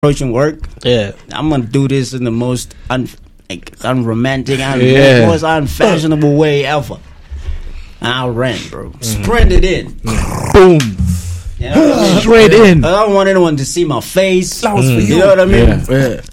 approaching work. Yeah. I'm gonna do this in the most unromantic, most unfashionable way ever. I'll run, bro. Sprint it in. Boom. You know, straight in. I don't want anyone to see my face. That was for you. You know what I mean? Yeah.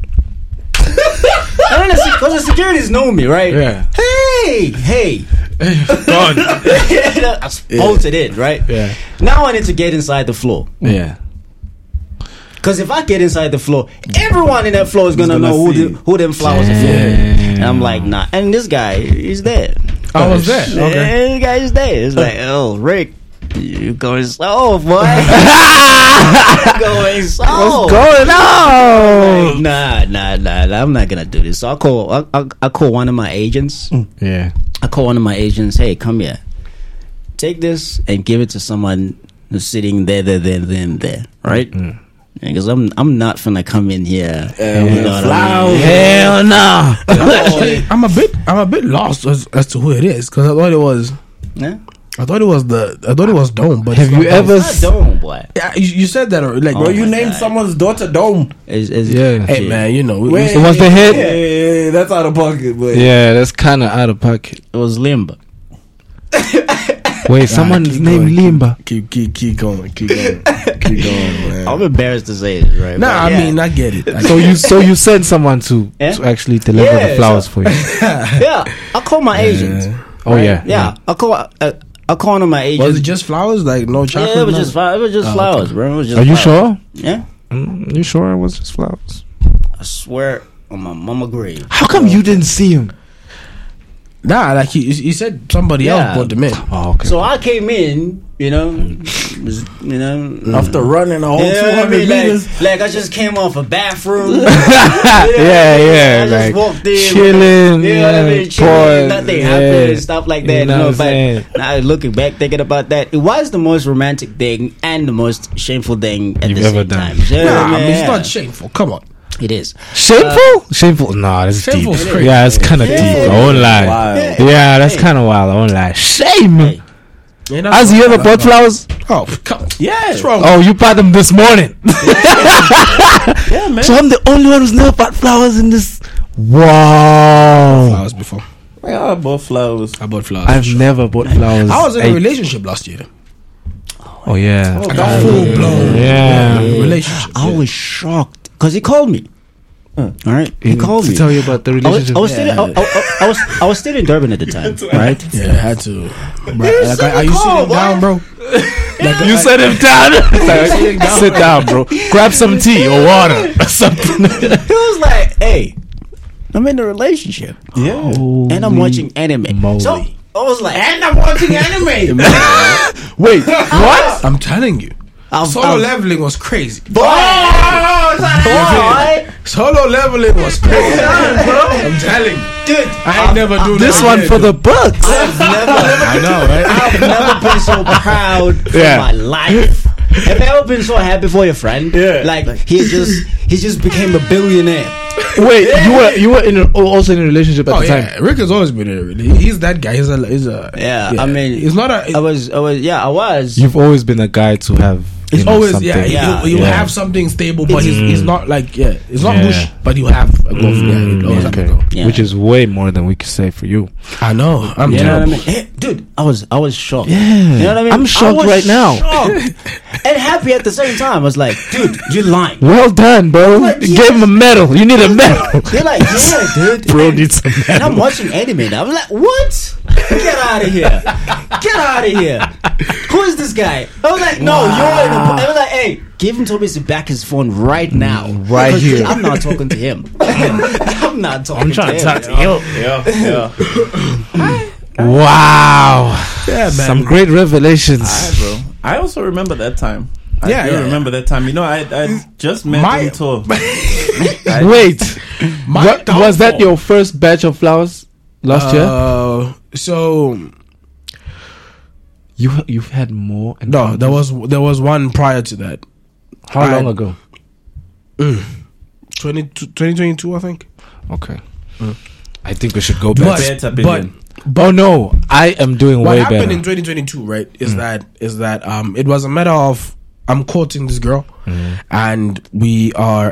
Because the securities know me, right? Yeah. Hey. God. I bolted in, right? Yeah. Now I need to get inside the floor. Yeah. Because if I get inside the floor, everyone in that floor is gonna know who them flowers are for. And I'm like, nah. And this guy, he's there. I was there. Okay. This guy is there. It's like, oh, Rick, you going slow, boy. Going slow. What's going on? Nah. I'm not gonna do this. So I call one of my agents. Yeah. I call one of my agents. Hey, come here. Take this and give it to someone who's sitting there, right? Because I'm not finna come in here. Flowers. Hell no. Actually, I'm a bit lost as to who it is, because I thought it was. Yeah? I thought it was Dome, but Have you ever? It's not Dome, boy. Yeah, you said that already. Like, Oh bro, You my named God. someone's daughter Dome. Yeah. hey man, you know, Wait. So what's the hit? Yeah, that's out of pocket, but Yeah, that's kind of out of pocket. It was Limba. Wait, someone's named Limba. keep going, keep going, man. I'm embarrassed to say this, right? Nah, but I yeah. mean, I get it. So you sent someone to actually deliver the flowers for you. Yeah, I call my agent. Oh yeah. Yeah, I call one of my agents. Was it just flowers? Like no chocolate? Yeah, it was just flowers. It was just flowers, bro. It was just Are you flowers. sure? Yeah, You sure it was just flowers? I swear on my mama grave. How come you didn't see him? Nah, like he said somebody Yeah. else brought them in. Oh, okay. So I came in, after running a whole you know what I 200 mean? meters. Like I just came off a bathroom. yeah, I just like walked in, chilling, You know what I mean? pour, Chilling, nothing happened, yeah. and stuff like that. You know what I'm saying? But now looking back, thinking about that, it was the most romantic thing and the most shameful thing at You've the ever same done. time. You know what Nah, I mean, mean? it's not shameful. Come on. It is. Shameful? Nah, that's deep. Shameful's crazy. Yeah, it's kind of deep. I won't lie. Wild. Yeah, that's kind of wild. I won't lie. Shame. Hey. Has you ever bought flowers? Oh, come on. Yeah. What's wrong? Oh, you bought them this morning. Yeah, man. So I'm the only one who's never bought flowers in this. Wow. Flowers before. Yeah, I bought flowers. I bought flowers. I've never bought flowers. I was in a relationship last year. Oh yeah. I got full blown Yeah. relationship. I was shocked because he called me. All right, he called to me. tell you about the relationship. I was still in Durban at the time, right? Yeah, I had to. Bro, like, are you sitting down, bro? You set him down. Sit down, bro. Grab some tea or water or something. He was like, "Hey, I'm in a relationship, Yeah. and I'm watching anime." moly. So I was like, "And I'm watching anime." Wait, what? I'm telling you. Solo I'll- leveling was crazy. boy. Solo leveling was crazy. I'm telling you. Dude, I ain't never do This that one again, for dude. the books. I know, right? I've never been so proud Yeah. in my life. Have you ever been so happy for your friend? Yeah. Like he just became a billionaire. Wait, you were also in a relationship at Oh the time. yeah, Rick has always been in it. Really. He's that guy. He's a. Yeah, I mean, he's not a. I was. You've always been a guy to have. He's you know, always something. he'll Yeah. have something stable, but he's not like it's not Yeah. bush, but he'll have a go. He'll always have a Okay. go. Yeah. Which is way more than we could say for you. I know. I'm You know what I terrible. mean? Hey, dude, I was shocked. Yeah. You know what I mean? I'm shocked I was right now. shocked and happy at the same time. I was like, dude, you're lying. Well done, bro. Like, You gave him a medal. You need a medal. They're like, yeah, dude. Bro needs a And medal. I'm watching anime now. I was like, what? Get out of here. Get out of here. Who is this guy? I was like, no, you're in a... I was like, hey, give him Toby back his phone right now. Right Because here. I'm not talking to him. I'm not talking to him. Yeah. Wow. Yeah, man. Some great revelations. Alright, bro. I also remember that time. I Yeah, do yeah. remember that time. You know, I just met My- him too. Wait, My was that downfall. your first batch of flowers last year? So You've had more. And no, there was one prior to that. How long ago? 2022, I think. Okay. I think we should go back. Better billion. Oh no, I am doing What way happened better. in 2022, right? Is that it was a matter of I'm courting this girl, and we are